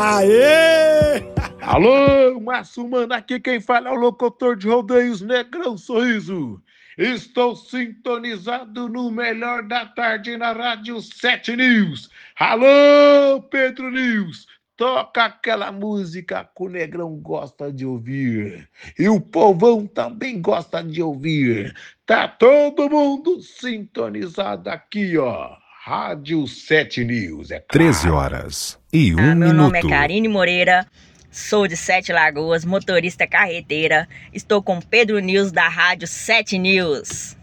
Aê! Alô, Márcio Mano, aqui quem fala é o locutor de rodeios Negrão Sorriso. Estou sintonizado no melhor da tarde na Rádio 7 News. Alô, Pedro News, toca aquela música que o Negrão gosta de ouvir. E o povão também gosta de ouvir. Tá todo mundo sintonizado aqui, ó. Rádio 7 News, é 13 claro. horas e Meu nome é minuto. Karine Moreira, sou de Sete Lagoas, motorista carreteira. Estou com Pedro News da Rádio 7 News.